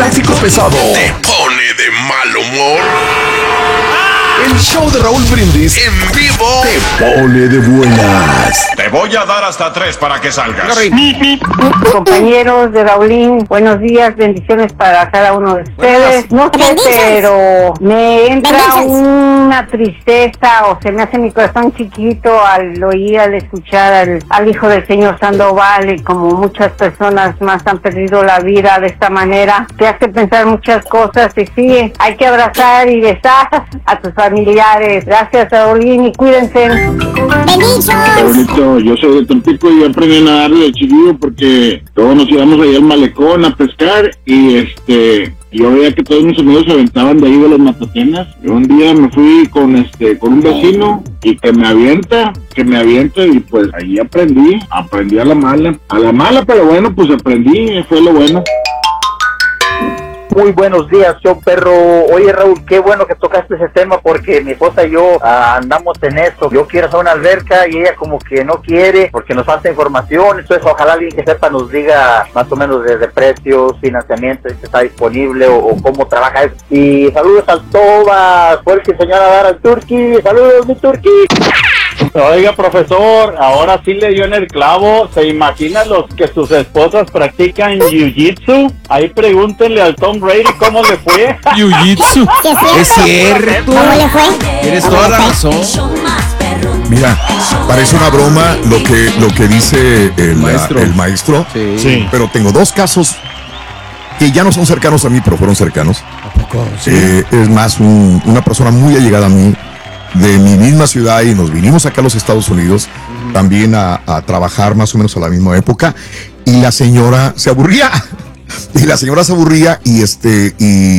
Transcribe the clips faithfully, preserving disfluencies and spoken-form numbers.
tráfico pesado te pone de mal humor. El show de Raúl Brindis En vivo te pone de buenas. Te voy a dar hasta tres para que salgas. Compañeros de Raulín, buenos días, bendiciones para cada uno de ustedes. No sé, pero me entra una tristeza o se me hace mi corazón chiquito al oír, al escuchar al, al hijo del señor Sandoval, y como muchas personas más han perdido la vida de esta manera. Te hace pensar muchas cosas y sí, hay que abrazar y besar a tus familiares. Gracias, Raulín, y cuídense. Qué bonito, yo soy de Tampico y aprendí a nadar de chiquillo porque todos nos íbamos ahí al malecón a pescar y este yo veía que todos mis amigos se aventaban de ahí de las matatenas. Yo un día me fui con este con un vecino y que me avienta, que me avienta y pues ahí aprendí, aprendí a la mala, a la mala, pero bueno, pues aprendí, fue lo bueno. Muy buenos días, yo perro. Oye, Raúl, qué bueno que tocaste ese tema porque mi esposa y yo uh, andamos en esto. Yo quiero hacer una alberca y ella como que no quiere porque nos falta información. Entonces, ojalá alguien que sepa nos diga más o menos desde precios, financiamiento, si está disponible o, o cómo trabaja eso. Y saludos al Toba, fue el que enseñó a dar al Turqui. Saludos, mi Turqui. Oiga, profesor, ahora sí le dio en el clavo. ¿Se imagina los que sus esposas practican jiu-jitsu? Ahí pregúntenle al Tom Brady cómo le fue. Jiu-jitsu. Es cierto. ¿Cómo le fue? Tienes toda la razón. Mira, parece una broma lo que, lo que dice el maestro, el maestro Sí. Sí. pero tengo dos casos que ya no son cercanos a mí, pero fueron cercanos. ¿A poco? Sí. Eh, es más, un- una persona muy allegada a mí, de mi misma ciudad, y nos vinimos acá a los Estados Unidos también a, a trabajar más o menos a la misma época, y la señora se aburría y la señora se aburría y este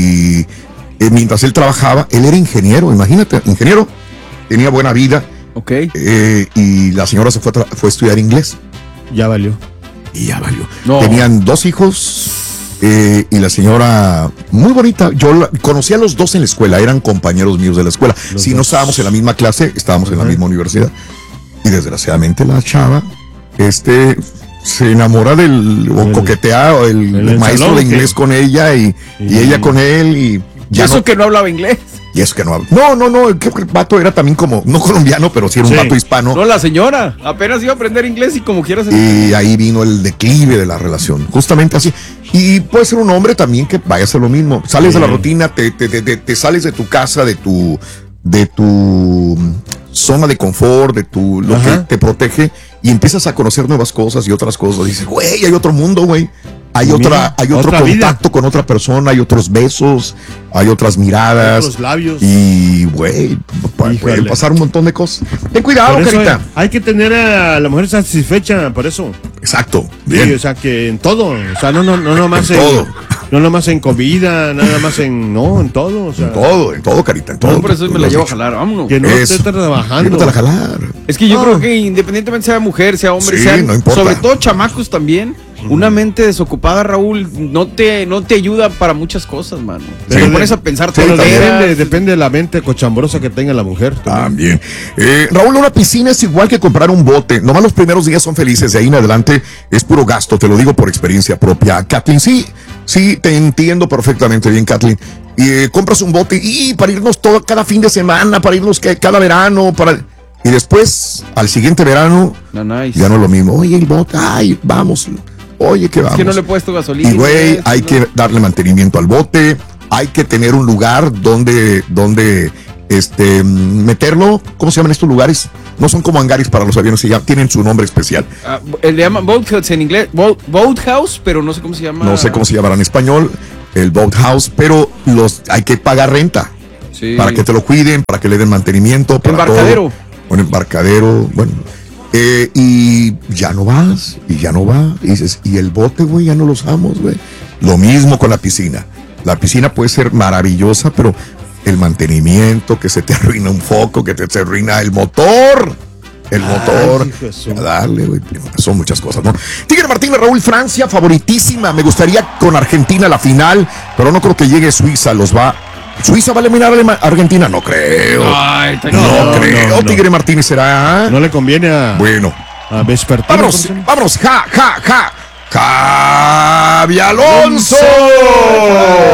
y eh, mientras él trabajaba, él era ingeniero, imagínate, ingeniero, tenía buena vida, Ok. eh, y la señora se fue a, tra- fue a estudiar inglés Ya valió. y ya valió. No. Tenían dos hijos. Eh, y la señora, muy bonita, yo la, conocí a los dos en la escuela, eran compañeros míos de la escuela. Los Si no dos. estábamos en la misma clase, estábamos en la Ajá. misma universidad. Y desgraciadamente la chava, este, se enamora del, o El- coquetea o el, el maestro salón, de inglés ¿qué? con ella y, y Y- ella con él y Y ya eso no, que no hablaba inglés. y eso que no habla. No, no, no, creo que el vato era también como, no colombiano, pero sí era un Sí. vato hispano. No, la señora. Apenas iba a aprender inglés y como quieras. Y ahí vino el declive de la relación, justamente así. Y puede ser un hombre también que vaya a hacer lo mismo. Sales de la rutina, te, te, te, te- te sales de tu casa, de tu, de tu zona de confort, de tu lo Ajá. que te protege, y empiezas a conocer nuevas cosas y otras cosas. Dices, güey, hay otro mundo, güey. Hay Mira, otra, hay otro otra vida. contacto con otra persona, hay otros besos, hay otras miradas. Otros labios. Y, güey, pu- pueden Híjole. pasar un montón de cosas. Ten cuidado, Por eso carita. hay que tener a la mujer satisfecha, por eso. Exacto. Sí, Bien. o sea, que en todo, o sea, no, no, no nomás En en, todo. no nomás en comida, nada más en, no, en todo, o sea, En todo, en todo, carita, en todo. No, por eso Tú me lo la has llevo a dicho. jalar, vámonos. que no Eso. esté trabajando. Llévatela a jalar. Es que yo No. creo que independientemente sea mujer, sea hombre, Sí, sean, no importa. sobre todo chamacos también, una mente desocupada, Raúl, no te, no te ayuda para muchas cosas, mano. Pero Te de- pones a pensar Pero tonteras. depende, depende de la mente cochambrosa que tenga la mujer. También. Eh, Raúl, una piscina es igual que comprar un bote. Nomás los primeros días son felices, de ahí en adelante es puro gasto, te lo digo por experiencia propia. Kathleen, sí, sí, te entiendo perfectamente bien, Kathleen. Y eh, compras un bote y para irnos todo cada fin de semana, para irnos que, cada verano, para... Y después, al siguiente verano, No, nice. ya no es lo mismo. Oye, el bote, ay, vamos. Oye, que Es vamos. que no le he puesto gasolina. Y güey, eso, hay ¿no? que darle mantenimiento al bote, hay que tener un lugar donde, donde este, meterlo. ¿Cómo se llaman estos lugares? No son como hangares para los aviones, se llaman- tienen su nombre especial. Ah, le llaman boathouse en inglés, boat, boathouse, pero no sé cómo se llama. No sé cómo se llamará en español, el boathouse, pero los hay que pagar renta Sí. para que te lo cuiden, para que le den mantenimiento. Para Embarcadero. todo. Un embarcadero, bueno. Eh, y ya no vas, y ya no va. Y dices, y el bote, güey, ya no lo usamos, güey. Lo mismo con la piscina. La piscina puede ser maravillosa, pero el mantenimiento, que se te arruina un foco, que te, se arruina el motor. El Ay, motor. hijo de su- A darle, güey. Son muchas cosas, ¿no? Tigre Martínez, Raúl, Francia, favoritísima. Me gustaría con Argentina la final, pero no creo que llegue Suiza. Los va. ¿Suiza va a eliminar a Alema- Argentina? No creo. Ay, está No, no, creo. no, no. Tigre Martínez será. No le conviene a, Bueno. a Vespertino. Vámonos, ¿cómo se llama? vámonos. Ja, ja, ja. Javi Alonso.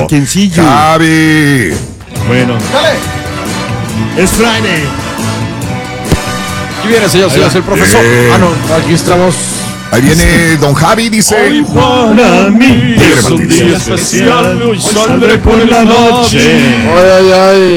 sencillo. Javi. Bueno. Dale. Es Friday. Aquí viene, señor, señor, el profesor. Bien. Ah, no, aquí estamos. Ahí viene Don Javi, dice. Hoy para mí Tigre es un Martínez. día especial. Hoy saldré por la noche. Ay, ay,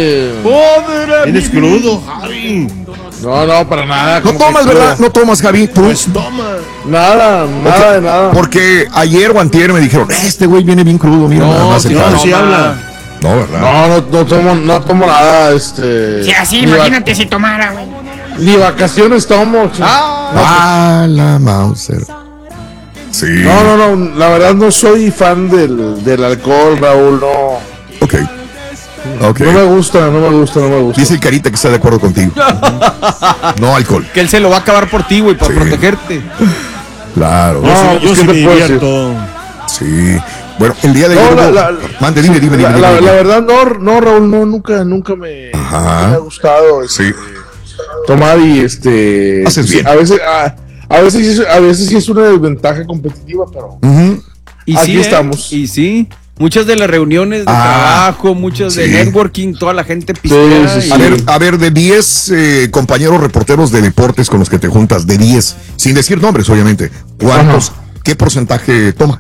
ay. Eres crudo, Javi. No, no, para nada. No como tomas, que ¿verdad? crudo. No tomas, Javi. ¿Tú? Pues toma. Nada, nada de nada. Porque ayer o antier me dijeron, este güey viene bien crudo, mira, nada más el No, Javi. si habla. No, ¿verdad? No, no, no tomo, no tomo nada, este. Sí, así, ni imagínate si tomara, güey. va- Ni vacaciones tomo. chico. Ah, la Mauser. Sí. No, no, no, la verdad no soy fan del, del alcohol, Raúl, no. Ok. Ok. No me gusta, no me gusta, no me gusta. Dice el Carita que está de acuerdo contigo. No alcohol. Que él se lo va a acabar por ti, güey, para Sí. protegerte. Claro. No, Yo sí, pues, yo ¿qué sí te me puedo decir? divierto. Sí. Bueno, el día de No, ayer. la- hubo- la- Mande, dime, dime, dime. La, dime, la- dime. la verdad, no, no, Raúl, no, nunca, nunca me, Ajá. me ha gustado este, Sí. tomar y este. Haces sí, bien. A veces, a, a veces, sí es- a veces sí es una desventaja competitiva, pero Ujú. Y Aquí sí, ¿eh? estamos. Y sí. Muchas de las reuniones de Ah, trabajo, muchas de sí. networking, toda la gente pistea. sí, sí. y- A ver, a ver, de diez eh, compañeros reporteros de deportes con los que te juntas, de diez, sin decir nombres, obviamente, ¿cuántos, qué porcentaje toma?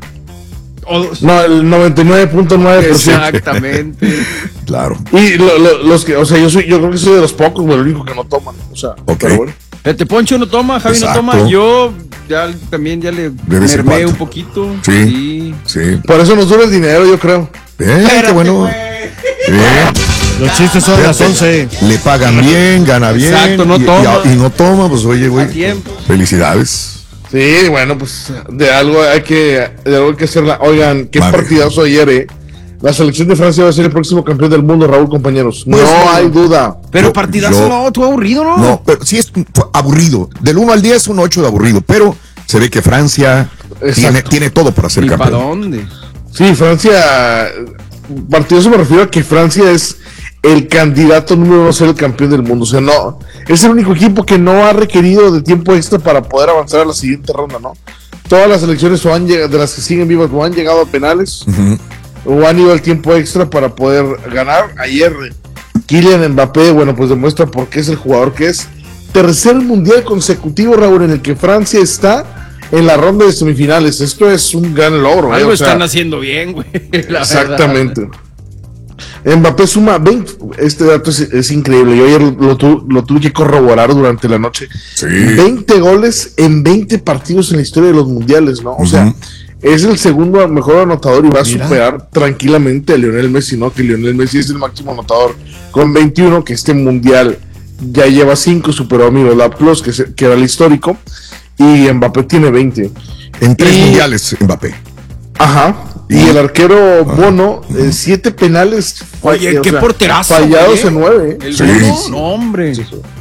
no, el noventa y nueve punto nueve por ciento. Exactamente. Claro. Y lo- lo- los que, o sea, yo soy, yo creo que soy de los pocos, güey, el único que no toman. O sea, Ok. pero bueno. Fíjate, Poncho no toma, Javi Exacto. no toma. Yo ya también ya le De vez en mermé cuando. un poquito. Sí. Sí. Por eso nos dura el dinero, yo creo. Eh, qué bueno. Bien. Los chistes son a las once. Le pagan bien, gana bien. Exacto, no y, y- toma. Y, no toma, pues oye, güey. A tiempo. Felicidades. Sí, bueno, pues de algo hay que, de algo hay que hacerla. Oigan, qué Vale. partidazo ayer, eh. La selección de Francia va a ser el próximo campeón del mundo, Raúl, compañeros. Pues, no no. hay duda. Pero Yo- partidazo yo- no, tú aburrido, ¿no? No, pero sí es fue aburrido. Del uno al diez, un ocho de aburrido. Pero se ve que Francia Exacto. tiene, tiene todo para ser ¿Y para campeón. dónde? Sí, Francia. Partidazo me refiero a que Francia es el candidato número uno a ser el campeón del mundo. O sea, no. Es el único equipo que no ha requerido de tiempo extra para poder avanzar a la siguiente ronda, ¿no? Todas las selecciones o han llegado, de las que siguen vivas o han llegado a penales Ujú. o han ido al tiempo extra para poder ganar. Ayer Kylian Mbappé, bueno, pues demuestra por qué es el jugador que es. Tercer mundial consecutivo, Raúl, en el que Francia está en la ronda de semifinales. Esto es un gran logro. ¿eh? Algo O sea, están haciendo bien, güey. la exactamente. Mbappé suma veinte. Este dato es, es increíble. Yo ayer lo, tu- lo tuve que corroborar durante la noche. Sí. veinte goles en veinte partidos en la historia de los mundiales, ¿no? O sea, Ujú. es el segundo mejor anotador y va a Mira. superar tranquilamente a Lionel Messi, ¿no? Que Lionel Messi es el máximo anotador con veintiuno, que este mundial ya lleva cinco, superó a Miroslav Klose, que, se- que era el histórico, y Mbappé tiene veinte. En tres Y- mundiales, Mbappé. Ajá. Y el arquero Bono, eh, siete penales fa- Oye, eh, o qué sea, porterazo, fallados güey. en nueve. ¿eh? ¿El Sí. Bono? No, hombre.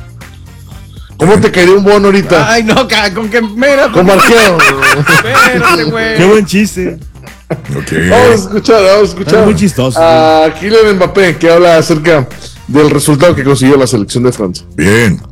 ¿Cómo te caería un Bono ahorita? Ay, no, ca- con que mira. Como arquero. Espérate, güey. Qué buen chiste. Ok. Vamos a escuchar, vamos a escuchar. Es muy chistoso. A Kylian Mbappé, que habla acerca del resultado que consiguió la selección de Francia. Bien.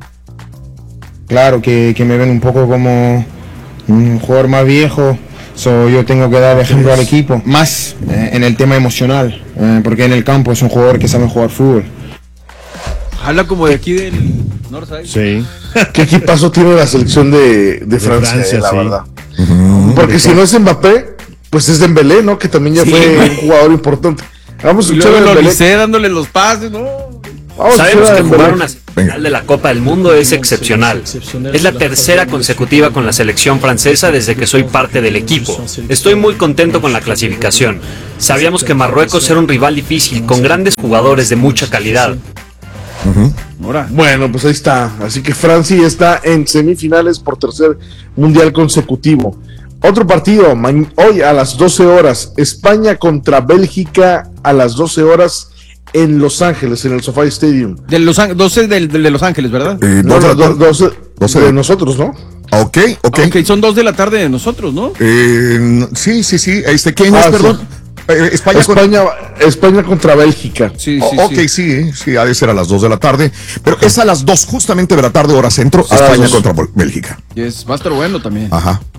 Claro que, que me ven un poco como un jugador más viejo, so yo tengo que dar ejemplo al equipo, más eh, en el tema emocional, eh, porque en el campo es un jugador que sabe jugar fútbol. Habla como de aquí del Northside. Sí. ¿Qué equipazo tiene la selección de, de Francia, Francia, eh, la sí. verdad? Porque si no es Mbappé, pues es Dembélé, ¿no? Que también ya Sí, fue güey. un jugador importante. Vamos a Y escuchar luego a lo Dembélé. Olise dándole los pases, ¿no? Vamos a Sabemos escuchar a que jugar Dembélé. una final de la Copa del Mundo es excepcional. Es la tercera consecutiva con la selección francesa desde que soy parte del equipo. Estoy muy contento con la clasificación. Sabíamos que Marruecos era un rival difícil, con grandes jugadores de mucha calidad. Ahora. Bueno, pues ahí está. Así que Francia ya está en semifinales por tercer mundial consecutivo. Otro partido, ma- hoy a las doce horas, España contra Bélgica a las doce horas en Los Ángeles, en el SoFi Stadium. De Los Ángeles, doce del, del de Los Ángeles, ¿verdad? Eh, No, dos de no, la do- tarde. doce, doce de de- nosotros, ¿no? Ok, ok. Ok, son dos de la tarde de nosotros, ¿no? Eh, n- sí, sí, sí. Este, ¿quién Ah, es, sí. perdón? Eh, España. con- España, España contra Bélgica. Sí, Oh, sí, ok, sí. sí, eh, sí, ha de ser a las dos de la tarde. Pero es a las dos justamente de la tarde, hora centro, A las España dos. contra Bol- Bélgica. Y es, va a estar bueno también. Ajá.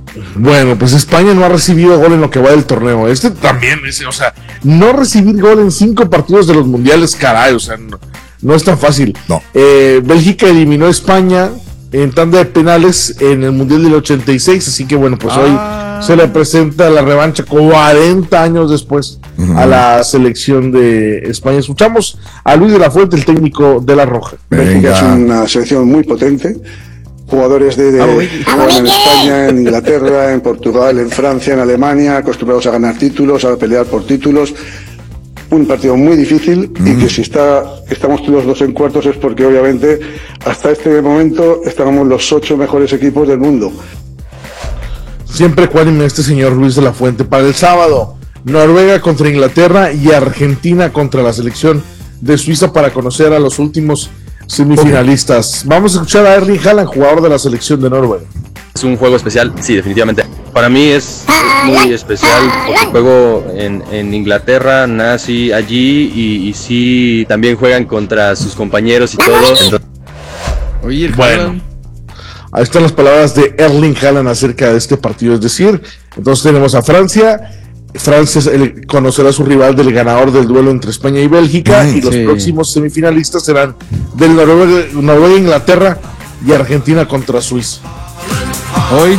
Bueno, pues España no ha recibido gol en lo que va del torneo. Este también, es, o sea, no recibir gol en cinco partidos de los mundiales, caray, o sea, no, no es tan fácil. No. Eh, Bélgica eliminó a España en tanda de penales en el mundial del ochenta y seis, así que bueno, pues ah. hoy se le presenta la revancha cuarenta años después uh-huh. a la selección de España. Escuchamos a Luis de la Fuente, el técnico de la Roja. Bélgica es una selección muy potente. Jugadores de, de juegan en España, en Inglaterra, en Portugal, en Francia, en Alemania, acostumbrados a ganar títulos, a pelear por títulos. Un partido muy difícil mm. y que si está estamos todos los dos en cuartos es porque obviamente hasta este momento estábamos los ocho mejores equipos del mundo. Siempre cuánime este señor Luis de la Fuente. Para el sábado, Noruega contra Inglaterra y Argentina contra la selección de Suiza para conocer a los últimos semifinalistas. Vamos a escuchar a Erling Haaland, jugador de la selección de Noruega. Es un juego especial, sí, definitivamente. Para mí es muy especial porque juego en, en Inglaterra, nací allí y, y sí, también juegan contra sus compañeros y todo. Entonces... Oye, el bueno, ahí están las palabras de Erling Haaland acerca de este partido. Es decir, entonces tenemos a Francia. Francia el, conocerá a su rival del ganador del duelo entre España y Bélgica, Ay, y los sí. próximos semifinalistas serán del Noruega, Noruega, Inglaterra y Argentina contra Suiza. Hoy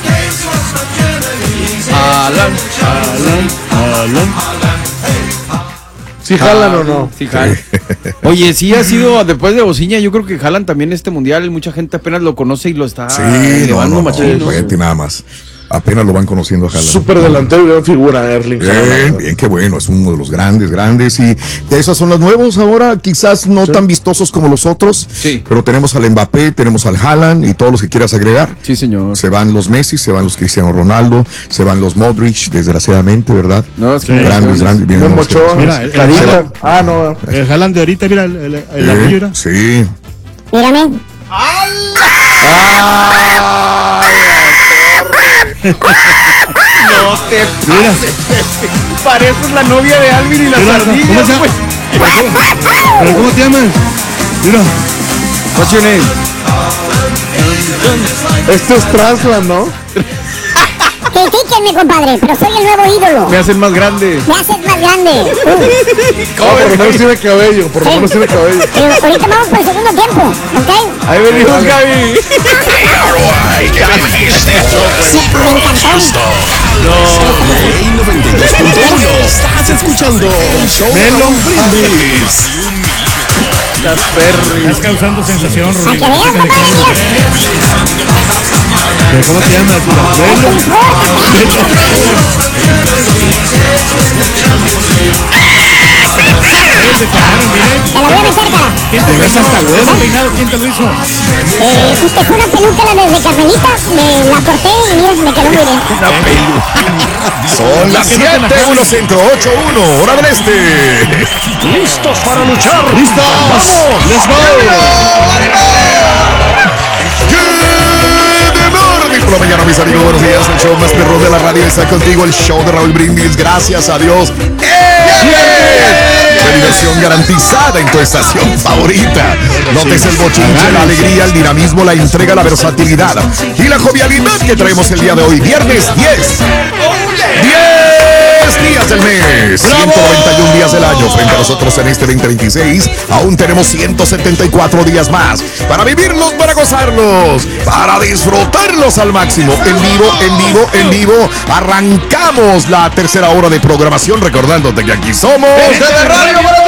Haaland, Haaland, Haaland. ¿Sí Haaland o no? Sí, Haaland. Oye, sí ha sido, después de Bociña, yo creo que Haaland también este mundial, mucha gente apenas lo conoce y lo está sí, llevando no, no, machín. No, no, nada más. Apenas lo van conociendo a Haaland. Súper delantero y gran figura, Erling. Bien, bien, qué bueno, es uno de los grandes, grandes. Y esos son los nuevos ahora, quizás no sí. tan vistosos como los otros. Sí. Pero tenemos al Mbappé, tenemos al Haaland y todos los que quieras agregar. Sí, señor. Se van los Messi, se van los Cristiano Ronaldo, se van los Modric, desgraciadamente, ¿verdad? No, es que sí, grandes, sí, grandes. Bien, Mochón, mira, el, el, el, ah, no. El Haaland de ahorita, mira, el, el, el eh, anillo, ¿no? Sí. Mírame. No te pases. Pareces la novia de Alvin y la sardina. ¿Cómo se llama? ¿Pero cómo te llamas? Mira. What's your name? Este es Transland, ¿no? Critíquenme, compadre, pero soy el nuevo ídolo. Me hacen más grande. Me haces más grande. Uh. No, por lo menos tiene cabello, por lo menos tiene cabello. Pero ahorita vamos por el segundo tiempo, ¿ok? Ahí venimos, Gaby. Estás escuchando Melon Brindis. Las perris. Estás causando sensación, Rubén. ¿Cómo te llamas? Te la voy a meter, cara. ¿Quién te hizo ese peinado? ¿Quién te lo hizo? Eh, usted fue una peluca la de Carmelita, me la corté y mira, me quedó muy bien. Una peluca. Son las siete, uno centro, ocho uno, hora del este. ¿Listos para luchar? ¡Listos! ¡Vamos! ¡Let's go! Por la mañana, mis amigos, buenos días. El show más perro de la radio está contigo. El show de Raúl Brindis. Gracias a Dios. La diversión garantizada en tu estación favorita. Notes el bochinche, la alegría, el dinamismo, la entrega, la versatilidad y la jovialidad que traemos el día de hoy. Viernes diez. diez días del mes. ciento noventa y uno días del año. Frente a nosotros en este veinte veintiséis. Aún tenemos ciento setenta y cuatro días más. Para vivirlos, para gozarlos. Para disfrutarlos al máximo. En vivo, en vivo, en vivo. Arrancamos la tercera hora de programación. Recordándote que aquí somos. ¡Gente de Radio!